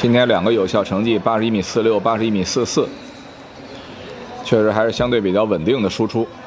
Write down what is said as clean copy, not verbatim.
今天2个有效成绩，81.46米、81.44米，确实还是相对比较稳定的输出。